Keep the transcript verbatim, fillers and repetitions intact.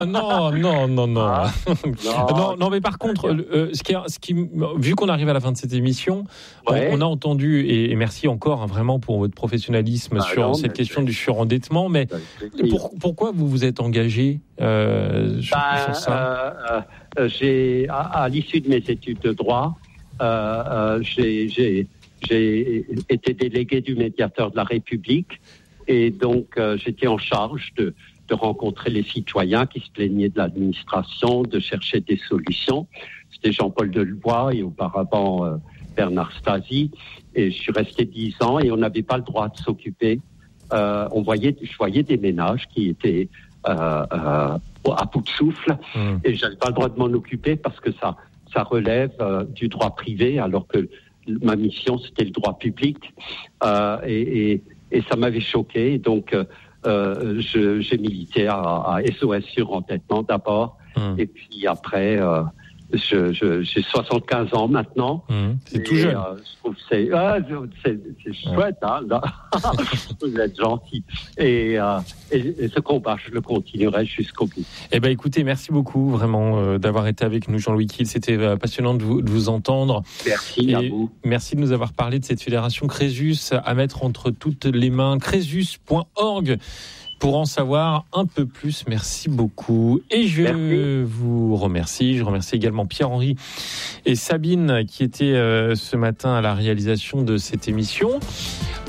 Non, non, non, non. Ah, non. non, non, mais par contre, euh, ce qui, ce qui, vu qu'on arrive à la fin de cette émission, ouais. on, on a entendu, et, et merci encore hein, vraiment pour votre professionnalisme ah, sur non, cette question du surendettement, mais pour, pourquoi vous vous êtes engagé euh, sur, bah, sur ça euh, euh, j'ai, à, à l'issue de mes études de droit, euh, euh, j'ai, j'ai, j'ai été délégué du médiateur de la République, et donc euh, j'étais en charge de de rencontrer les citoyens qui se plaignaient de l'administration, de chercher des solutions. C'était Jean-Paul Delevoye et auparavant euh, Bernard Stasi. Et je suis resté dix ans et on n'avait pas le droit de s'occuper. Euh, on voyait, je voyais des ménages qui étaient euh, euh, à bout de souffle mmh. et j'avais pas le droit de m'en occuper parce que ça, ça relève euh, du droit privé alors que ma mission c'était le droit public euh, et, et, et ça m'avait choqué. Donc euh, Euh, je, j'ai milité à, à S O S Surendettement d'abord, mmh. et puis après, euh, je, je, j'ai soixante-quinze ans maintenant. Mmh. C'est et, tout jeune. Euh, je trouve que c'est, ah, c'est, c'est chouette, ouais. hein, là. Vous êtes gentil. Et, euh, et, et ce combat, je le continuerai jusqu'au bout. Eh ben, écoutez, merci beaucoup vraiment euh, d'avoir été avec nous, Jean-Louis Kiel. C'était euh, passionnant de vous, de vous entendre. Merci et à vous. Merci de nous avoir parlé de cette fédération Crésus à mettre entre toutes les mains. Crésus point org pour en savoir un peu plus. Merci beaucoup. Et je Merci. vous remercie. Je remercie également Pierre-Henri et Sabine qui étaient euh, ce matin à la réalisation de cette émission.